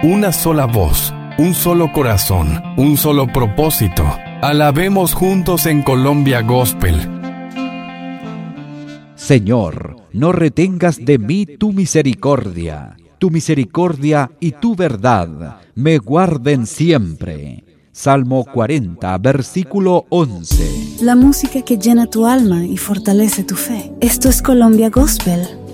una sola voz, un solo corazón, un solo propósito. Alabemos juntos en Colombia Gospel. Señor, no retengas de mí tu misericordia y tu verdad me guarden siempre. Salmo 40, versículo 11. La música que llena tu alma y fortalece tu fe. Esto es Colombia Gospel